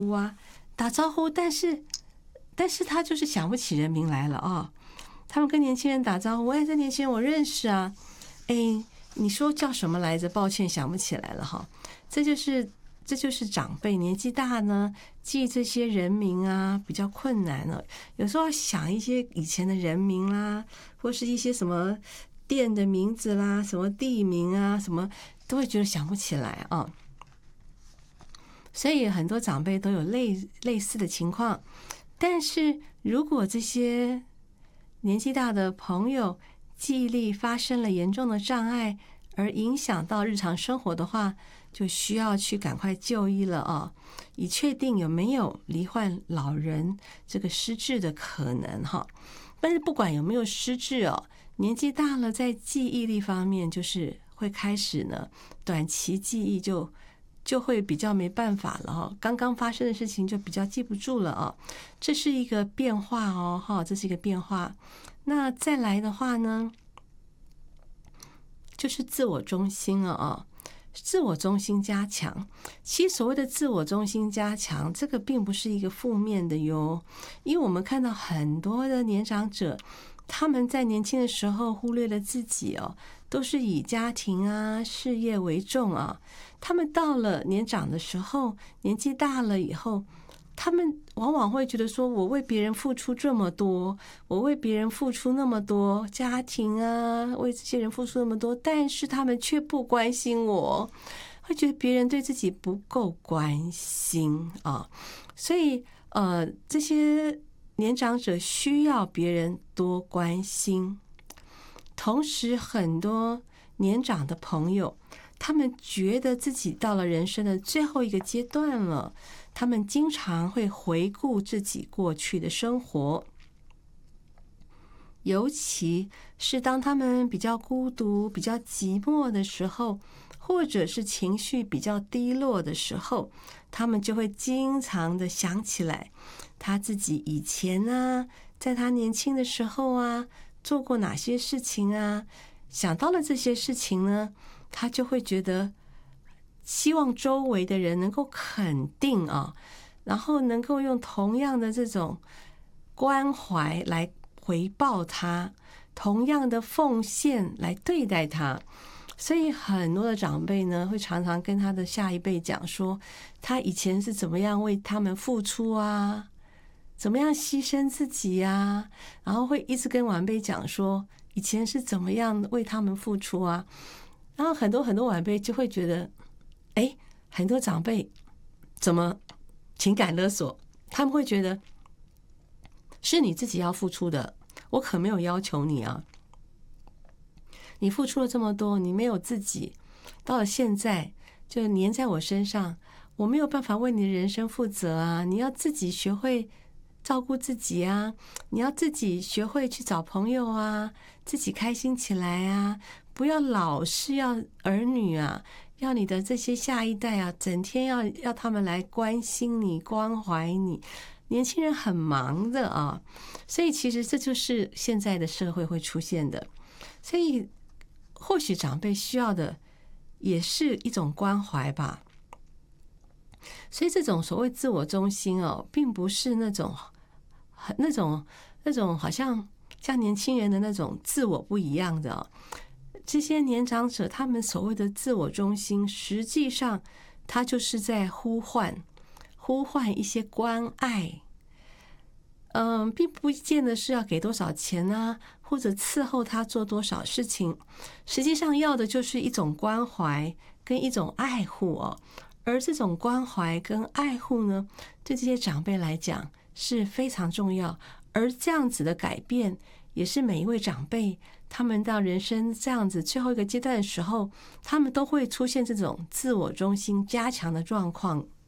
打招呼，但是他就是想不起人名来了啊。他们跟年轻人打招呼，这年轻人我认识啊，你说叫什么来着？抱歉，想不起来了哈。这就是长辈年纪大呢，记这些人名啊比较困难了。有时候要想一些以前的人名啦，或是一些什么店的名字啦，什么地名啊，什么都会觉得想不起来啊。所以很多长辈都有类似的情况。但是如果这些年纪大的朋友记忆力发生了严重的障碍，而影响到日常生活的话，就需要去赶快就医了啊，以确定有没有罹患老人这个失智的可能哈。但是不管有没有失智哦，年纪大了，在记忆力方面就是会开始呢，短期记忆就会比较没办法了哈，刚刚发生的事情就比较记不住了啊，这是一个变化哦哈，这是一个变化。那再来的话呢，就是自我中心了啊，自我中心加强。其实所谓的自我中心加强，这个并不是一个负面的哟，因为我们看到很多的年长者，他们在年轻的时候忽略了自己哦，都是以家庭啊、事业为重啊。他们到了年长的时候，年纪大了以后，他们往往会觉得说，我为别人付出这么多，我为别人付出那么多，家庭啊，为这些人付出那么多，但是他们却不关心我，会觉得别人对自己不够关心啊。所以这些年长者需要别人多关心。同时很多年长的朋友，他们觉得自己到了人生的最后一个阶段了，他们经常会回顾自己过去的生活，尤其是当他们比较孤独、比较寂寞的时候，或者是情绪比较低落的时候，他们就会经常的想起来他自己以前啊，在他年轻的时候啊，做过哪些事情啊。想到了这些事情呢，他就会觉得希望周围的人能够肯定啊，然后能够用同样的这种关怀来回报他，同样的奉献来对待他。所以很多的长辈呢，会常常跟他的下一辈讲说，他以前是怎么样为他们付出啊，怎么样牺牲自己啊，然后会一直跟晚辈讲说，以前是怎么样为他们付出啊。然后很多晚辈就会觉得，很多长辈怎么情感勒索，他们会觉得是你自己要付出的，我可没有要求你啊，你付出了这么多，你没有自己，到了现在就黏在我身上，我没有办法为你的人生负责啊，你要自己学会照顾自己啊，你要自己学会去找朋友啊，自己开心起来啊，不要老是要儿女啊，要你的这些下一代啊，整天要他们来关心你、关怀你。年轻人很忙的啊，所以其实这就是现在的社会会出现的。所以或许长辈需要的也是一种关怀吧。所以这种所谓自我中心哦，并不是那种好像年轻人的那种自我不一样的哦。这些年长者他们所谓的自我中心，实际上他就是在呼唤一些关爱。并不见得是要给多少钱啊，或者伺候他做多少事情，实际上要的就是一种关怀跟一种爱护哦。而这种关怀跟爱护呢，对这些长辈来讲是非常重要。而这样子的改变，也是每一位长辈他们到人生这样子最后一个阶段的时候，他们都会出现这种自我中心加强的状况